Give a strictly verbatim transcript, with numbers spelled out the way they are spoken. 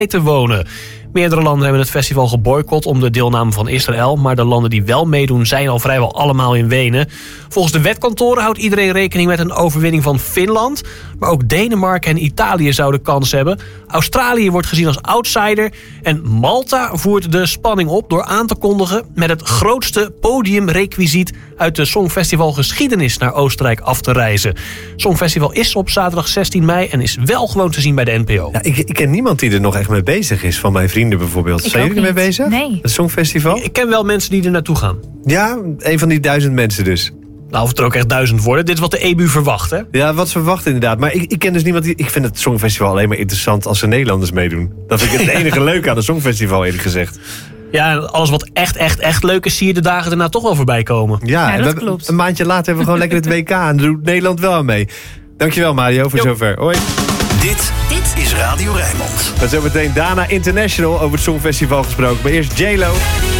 te wonen. Meerdere landen hebben het festival geboycott om de deelname van Israël, maar de landen die wel meedoen zijn al vrijwel allemaal in Wenen. Volgens de wetkantoren houdt iedereen rekening met een overwinning van Finland, maar ook Denemarken en Italië zouden kans hebben. Australië wordt gezien als outsider en Malta voert de spanning op door aan te kondigen met het grootste podiumrequisiet uit de Songfestivalgeschiedenis naar Oostenrijk af te reizen. Songfestival is op zaterdag zestien mei en is wel gewoon te zien bij de N P O. Ja, ik, ik ken niemand die er nog echt mee bezig is van mijn vrienden bijvoorbeeld. Ik Zijn jullie ook ermee niet. bezig? Nee. Het Songfestival? Ik ken wel mensen die er naartoe gaan. Ja, een van die duizend mensen dus. Nou, of het er ook echt duizend worden. Dit is wat de E B U verwacht, hè? Ja, wat ze verwachten inderdaad. Maar ik, ik ken dus niemand die... Ik vind het Songfestival alleen maar interessant als er Nederlanders meedoen. Dat vind ik het enige leuke aan het Songfestival, eerlijk gezegd. Ja, en alles wat echt, echt, echt leuk is, zie je de dagen daarna toch wel voorbij komen. Ja, Ja, en dat we- klopt. Een maandje later hebben we gewoon lekker het W K. En daar doet Nederland wel aan mee. Dankjewel Mario voor Jo. zover. Hoi. Dit, dit is Radio Rijnmond. Met zometeen Dana International over het Songfestival gesproken. Maar eerst J Lo.